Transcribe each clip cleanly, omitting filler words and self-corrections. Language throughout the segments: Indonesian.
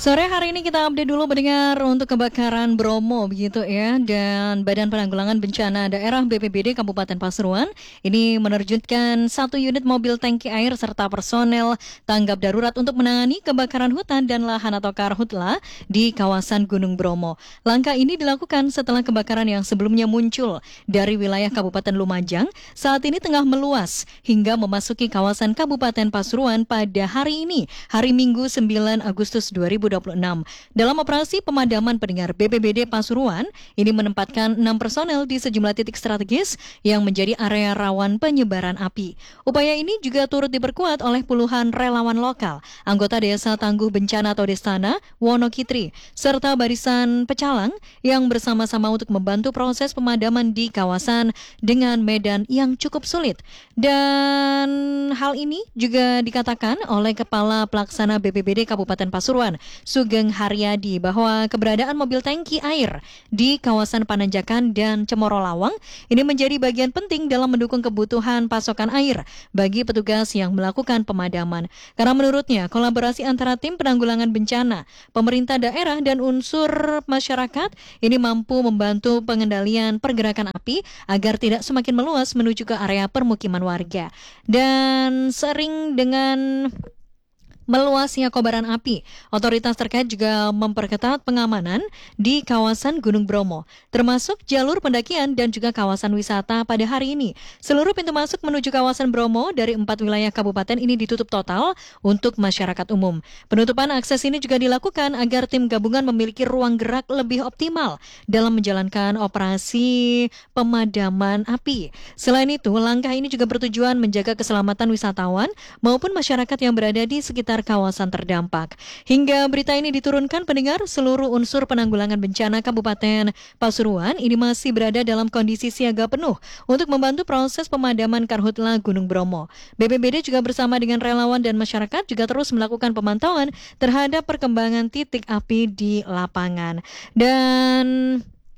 Sore hari ini kita update dulu mendengar untuk kebakaran Bromo begitu ya. Dan Badan Penanggulangan Bencana Daerah BPBD Kabupaten Pasuruan ini menerjunkan 1 unit mobil tangki air serta personel tanggap darurat untuk menangani kebakaran hutan dan lahan atau karhutla di kawasan Gunung Bromo. Langkah ini dilakukan setelah kebakaran yang sebelumnya muncul dari wilayah Kabupaten Lumajang saat ini tengah meluas hingga memasuki kawasan Kabupaten Pasuruan pada hari ini, hari Minggu 9 Agustus 2026. Dalam operasi pemadaman pendengar BPBD Pasuruan, ini menempatkan 6 personel di sejumlah titik strategis yang menjadi area rawan penyebaran api. Upaya ini juga turut diperkuat oleh puluhan relawan lokal, anggota Desa Tangguh Bencana atau Destana, Wonokitri, serta barisan pecalang yang bersama-sama untuk membantu proses pemadaman di kawasan dengan medan yang cukup sulit. Dan hal ini juga dikatakan oleh Kepala Pelaksana BPBD Kabupaten Pasuruan, Sugeng Haryadi, bahwa keberadaan mobil tangki air di kawasan Pananjakan dan Cemoro Lawang ini menjadi bagian penting dalam mendukung kebutuhan pasokan air bagi petugas yang melakukan pemadaman. Karena menurutnya kolaborasi antara tim penanggulangan bencana, pemerintah daerah dan unsur masyarakat ini mampu membantu pengendalian pergerakan api agar tidak semakin meluas menuju ke area permukiman warga. Dan sering dengan meluasnya kobaran api, otoritas terkait juga memperketat pengamanan di kawasan Gunung Bromo, termasuk jalur pendakian dan juga kawasan wisata pada hari ini. Seluruh pintu masuk menuju kawasan Bromo dari 4 wilayah kabupaten ini ditutup total untuk masyarakat umum. Penutupan akses ini juga dilakukan agar tim gabungan memiliki ruang gerak lebih optimal dalam menjalankan operasi pemadaman api. Selain itu, langkah ini juga bertujuan menjaga keselamatan wisatawan maupun masyarakat yang berada di sekitar kawasan terdampak. Hingga berita ini diturunkan pendengar, seluruh unsur penanggulangan bencana Kabupaten Pasuruan ini masih berada dalam kondisi siaga penuh untuk membantu proses pemadaman karhutla Gunung Bromo. BPBD juga bersama dengan relawan dan masyarakat juga terus melakukan pemantauan terhadap perkembangan titik api di lapangan. Dan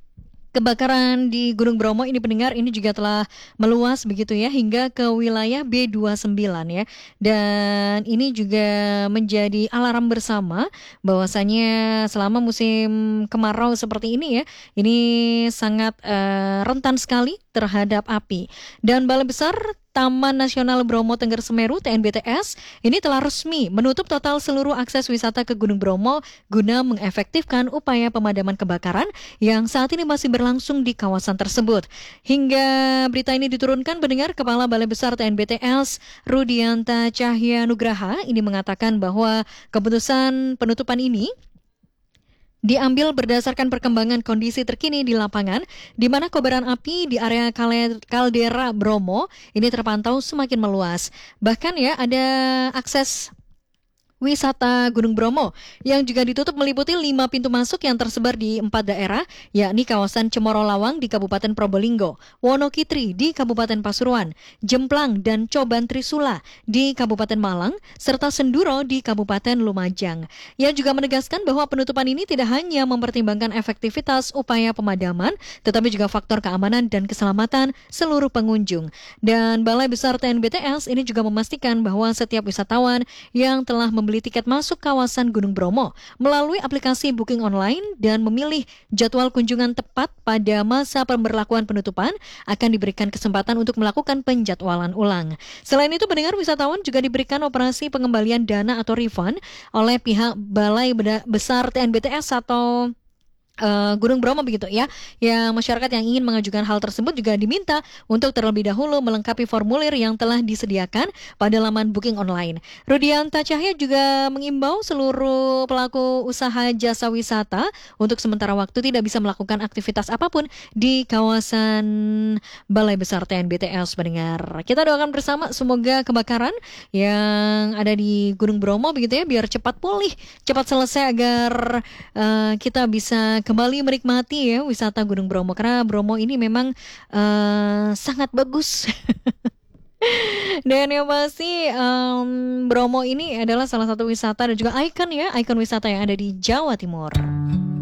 kebakaran di Gunung Bromo ini pendengar ini juga telah meluas begitu ya hingga ke wilayah B29 ya. Dan ini juga menjadi alarm bersama bahwasanya selama musim kemarau seperti ini ya, ini sangat rentan sekali terhadap api. Dan Balai Besar Taman Nasional Bromo Tengger Semeru (TNBTS) ini telah resmi menutup total seluruh akses wisata ke Gunung Bromo guna mengefektifkan upaya pemadaman kebakaran yang saat ini masih berlangsung di kawasan tersebut. Hingga berita ini diturunkan pendengar, Kepala Balai Besar TNBTS Rudianta Cahya Nugraha ini mengatakan bahwa keputusan penutupan ini diambil berdasarkan perkembangan kondisi terkini di lapangan, di mana kobaran api di area kaldera Bromo ini terpantau semakin meluas. Bahkan ya ada akses wisata Gunung Bromo yang juga ditutup meliputi 5 pintu masuk yang tersebar di 4 daerah, yakni kawasan Cemoro Lawang di Kabupaten Probolinggo, Wonokitri di Kabupaten Pasuruan, Jemplang dan Coban Trisula di Kabupaten Malang, serta Senduro di Kabupaten Lumajang. Ia juga menegaskan bahwa penutupan ini tidak hanya mempertimbangkan efektivitas upaya pemadaman, tetapi juga faktor keamanan dan keselamatan seluruh pengunjung. Dan Balai Besar TNBTS ini juga memastikan bahwa setiap wisatawan yang telah membeli tiket masuk kawasan Gunung Bromo melalui aplikasi booking online dan memilih jadwal kunjungan tepat pada masa pemberlakuan penutupan akan diberikan kesempatan untuk melakukan penjadwalan ulang. Selain itu, pendengar, wisatawan juga diberikan operasi pengembalian dana atau refund oleh pihak Balai Besar TNBTS atau Gunung Bromo begitu ya. Yang masyarakat yang ingin mengajukan hal tersebut juga diminta untuk terlebih dahulu melengkapi formulir yang telah disediakan pada laman booking online. Rudianta Cahya juga mengimbau seluruh pelaku usaha jasa wisata untuk sementara waktu tidak bisa melakukan aktivitas apapun di kawasan Balai Besar TNBTS pendengar. Kita doakan bersama semoga kebakaran yang ada di Gunung Bromo begitu ya biar cepat pulih, cepat selesai agar kita bisa kembali menikmati ya wisata Gunung Bromo, karena Bromo ini memang sangat bagus. Dan yang pasti Bromo ini adalah salah satu wisata dan juga ikon ya, ikon wisata yang ada di Jawa Timur.